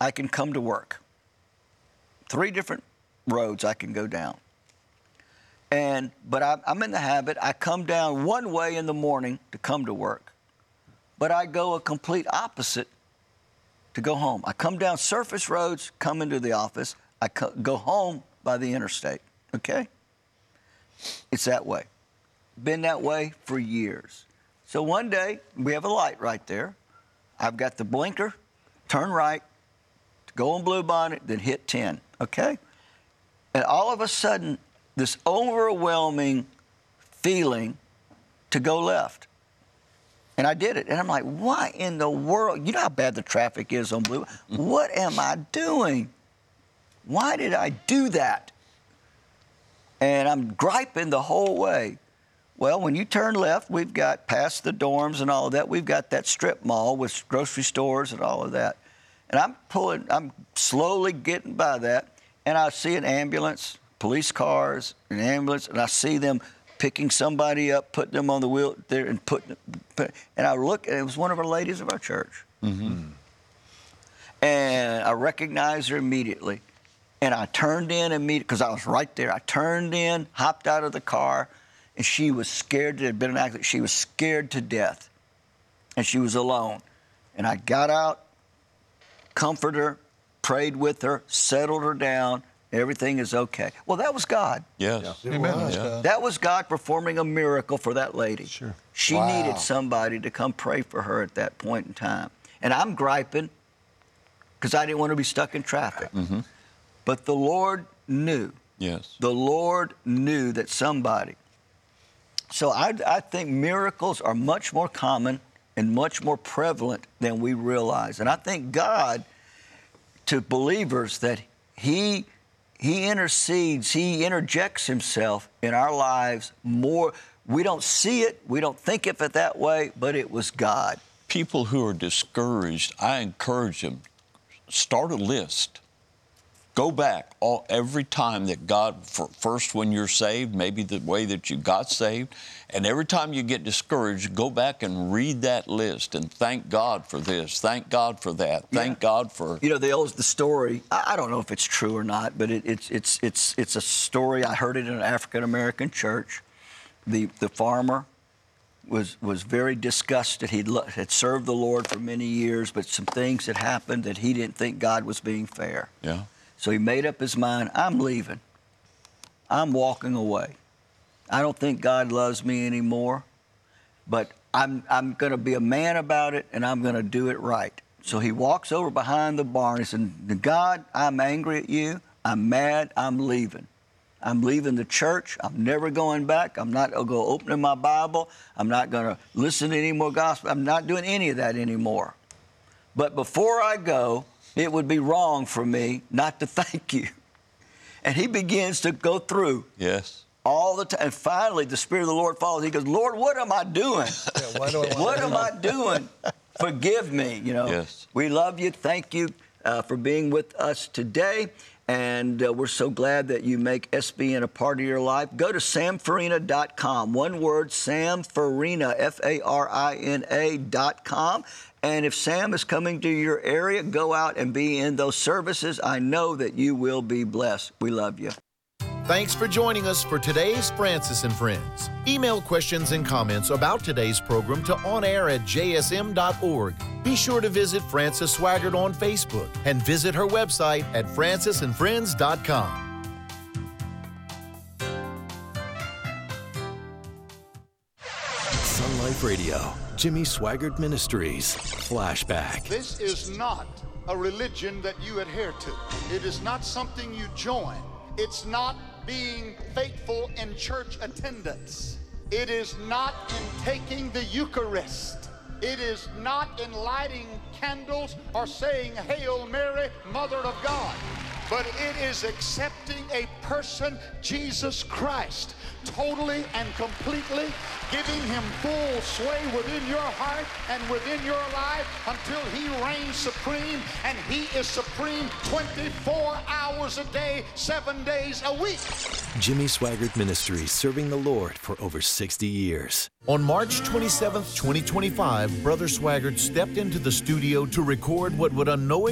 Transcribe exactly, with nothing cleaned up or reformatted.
I can come to work. Three different roads I can go down. And but I, I'm in the habit, I come down one way in the morning to come to work, but I go a complete opposite to go home. I come down surface roads, come into the office. I co- go home by the interstate, okay? It's that way. Been that way for years. So one day, we have a light right there. I've got the blinker, turn right, go on Blue Bonnet, then hit ten, okay? And all of a sudden, this overwhelming feeling to go left. And I did it. And I'm like, why in the world? You know how bad the traffic is on Blue? What am I doing? Why did I do that? And I'm griping the whole way. Well, when you turn left, we've got past the dorms and all of that. We've got that strip mall with grocery stores and all of that. And I'm pulling, I'm slowly getting by that. And I see an ambulance, police cars, an ambulance, and I see them picking somebody up, putting them on the wheel there, and putting. Put, and I look, and it was one of our ladies of our church. Mm-hmm. And I recognized her immediately. And I turned in immediately, because I was right there. I turned in, hopped out of the car, and she was scared. There had been an accident. She was scared to death. And she was alone. And I got out, comforted her, prayed with her, settled her down. Everything is okay. Well, that was God. Yes. Yeah. Amen. Was. Yeah. That was God performing a miracle for that lady. Sure. She Wow. needed somebody to come pray for her at that point in time. And I'm griping because I didn't want to be stuck in traffic. Mm-hmm. But the Lord knew. Yes. The Lord knew that somebody. So I, I think miracles are much more common and much more prevalent than we realize. And I thank God to believers that He He intercedes, He interjects Himself in our lives more. We don't see it, we don't think of it that way, but it was God. People who are discouraged, I encourage them, start a list. Go back all, every time that God, for, first when you're saved, maybe the way that you got saved, and every time you get discouraged, go back and read that list and thank God for this, thank God for that, thank Yeah. God for... You know, they always, the story, I, I don't know if it's true or not, but it, it's, it's, it's, it's a story. I heard it in an African-American church. The, the farmer was, was very disgusted. He'd, had served the Lord for many years, but some things had happened that he didn't think God was being fair. Yeah. So he made up his mind, I'm leaving. I'm walking away. I don't think God loves me anymore, but I'm, I'm going to be a man about it, and I'm going to do it right. So he walks over behind the barn. He said, God, I'm angry at you. I'm mad. I'm leaving. I'm leaving the church. I'm never going back. I'm not going to go opening my Bible. I'm not going to listen to any more gospel. I'm not doing any of that anymore. But before I go, it would be wrong for me not to thank you. And he begins to go through. Yes. All the time. And finally, the Spirit of the Lord follows. He goes, Lord, what am I doing? Yeah, why do I what am I doing? Forgive me, you know. Yes. We love you. Thank you uh, for being with us today. And uh, we're so glad that you make S B N a part of your life. Go to sam farina dot com. One word, Sam Farina, F A R I N A dot com. And if Sam is coming to your area, go out and be in those services. I know that you will be blessed. We love you. Thanks for joining us for today's Francis and Friends. Email questions and comments about today's program to onair at j s m dot org. Be sure to visit Frances Swaggart on Facebook and visit her website at francis and friends dot com. Sun Life Radio, Jimmy Swaggart Ministries, Flashback. This is not a religion that you adhere to. It is not something you join. It's not being faithful in church attendance. It is not in taking the Eucharist. It is not in lighting candles or saying, Hail Mary, Mother of God. But it is accepting a person, Jesus Christ, totally and completely, giving him full sway within your heart and within your life until he reigns supreme, and he is supreme twenty-four hours a day, seven days a week. Jimmy Swaggart Ministries, serving the Lord for over sixty years. On March twenty-seventh, twenty twenty-five, Brother Swaggart stepped into the studio to record what would unknowingly